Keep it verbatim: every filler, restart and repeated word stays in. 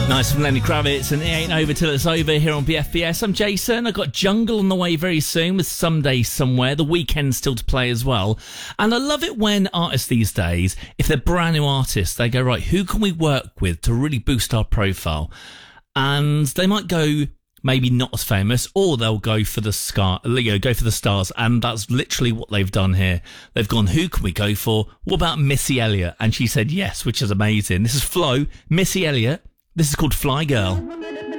Nice from Lenny Kravitz, and it ain't over till it's over here on B F B S. I'm Jason. I've got Jungle on the way very soon with Someday Somewhere. The Weekend still to play as well. And I love it when artists these days, if they're brand new artists, they go, right, who can we work with to really boost our profile? And they might go maybe not as famous, or they'll go for the scar, you know, go for the stars, and that's literally what they've done here. They've gone, who can we go for? What about Missy Elliott? And she said yes, which is amazing. This is Flo, Missy Elliott. This is called Fly Girl.